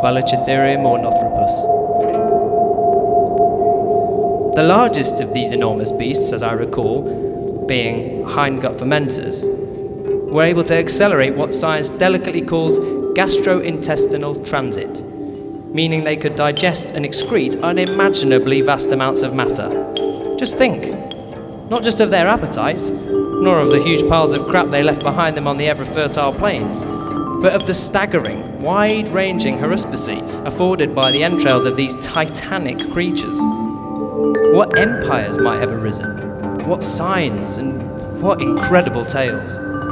Balanchitherium ornithropus. The largest of these enormous beasts, as I recall, being hindgut fermenters, were able to accelerate what science delicately calls gastrointestinal transit, meaning they could digest and excrete unimaginably vast amounts of matter. Just think, not just of their appetites, nor of the huge piles of crap they left behind them on the ever-fertile plains, but of the staggering, wide-ranging haruspicy afforded by the entrails of these titanic creatures. What empires might have arisen, what signs, and what incredible tales.